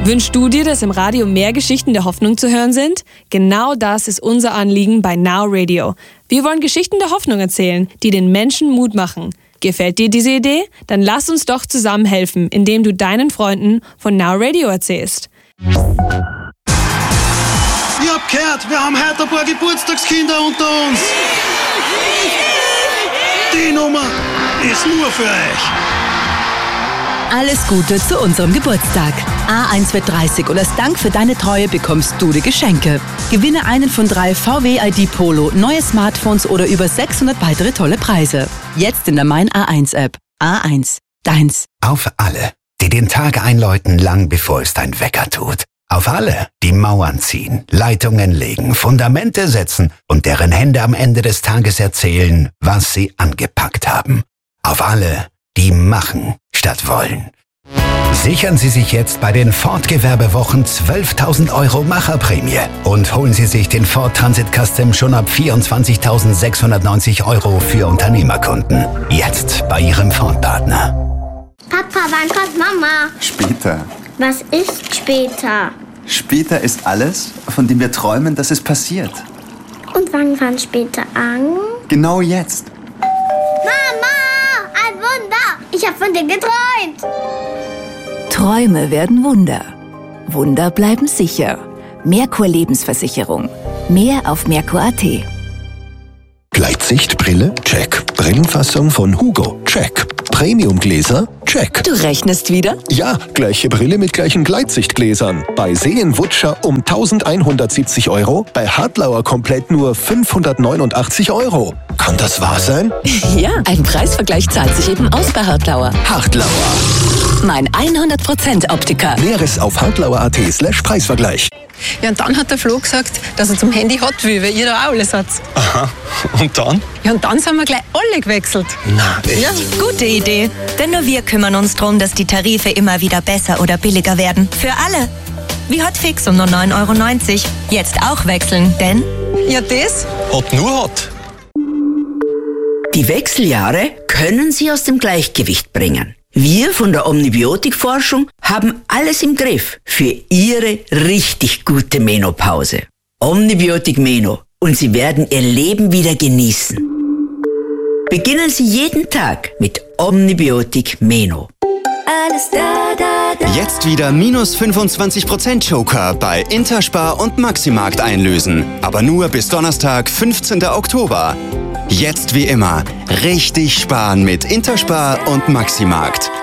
Wünschst du dir, dass im Radio mehr Geschichten der Hoffnung zu hören sind? Genau das ist unser Anliegen bei Now Radio. Wir wollen Geschichten der Hoffnung erzählen, die den Menschen Mut machen. Gefällt dir diese Idee? Dann lass uns doch zusammen helfen, indem du deinen Freunden von Now Radio erzählst. Ich hab gehört, wir haben heute ein paar Geburtstagskinder unter uns. Die Nummer ist nur für euch. Alles Gute zu unserem Geburtstag. A1 wird 30 und als Dank für deine Treue bekommst du die Geschenke. Gewinne einen von 3 VW ID Polo, neue Smartphones oder über 600 weitere tolle Preise. Jetzt in der Mein A1 App. A1, deins. Auf alle, die den Tag einläuten, lang bevor es dein Wecker tut. Auf alle, die Mauern ziehen, Leitungen legen, Fundamente setzen und deren Hände am Ende des Tages erzählen, was sie angepackt haben. Auf alle, die machen statt wollen. Sichern Sie sich jetzt bei den Ford-Gewerbewochen 12.000 € Macherprämie und holen Sie sich den Ford Transit Custom schon ab 24.690 € für Unternehmerkunden. Jetzt bei Ihrem Ford-Partner. Papa, wann kommt Mama? Später. Was ist später? Später ist alles, von dem wir träumen, dass es passiert. Und wann fängt später an? Genau jetzt. Mama, ein Wunder! Ich habe von dir geträumt. Träume werden Wunder. Wunder bleiben sicher. Merkur Lebensversicherung. Mehr auf merkur.at. Gleitsichtbrille? Check. Brillenfassung von Hugo? Check. Premiumgläser? Check. Du rechnest wieder? Ja, gleiche Brille mit gleichen Gleitsichtgläsern. Bei Seenwutscher um 1.170 €, bei Hartlauer komplett nur 589 €. Kann das wahr sein? Ja, ein Preisvergleich zahlt sich eben aus bei Hartlauer. Hartlauer. Mein 100% Optiker. Näheres auf hartlauer.at/Preisvergleich. Ja, und dann hat der Flo gesagt, dass er zum Handy hat will, weil ihr da auch alles habt. Aha, und dann? Ja, und dann sind wir gleich alle gewechselt. Na, echt? Ja. Gute Idee. Denn nur wir kümmern uns darum, dass die Tarife immer wieder besser oder billiger werden. Für alle. Wie Hotfix um nur 9,90 €. Jetzt auch wechseln, denn... Ja, das? Hot nur Hot. Die Wechseljahre können Sie aus dem Gleichgewicht bringen. Wir von der Omnibiotik-Forschung haben alles im Griff für Ihre richtig gute Menopause. Omnibiotik Meno und Sie werden Ihr Leben wieder genießen. Beginnen Sie jeden Tag mit Omnibiotik Meno. Alles da, da, da. Jetzt wieder minus 25% Joker bei Interspar und Maximarkt einlösen. Aber nur bis Donnerstag, 15. Oktober. Jetzt wie immer richtig sparen mit Interspar und Maximarkt.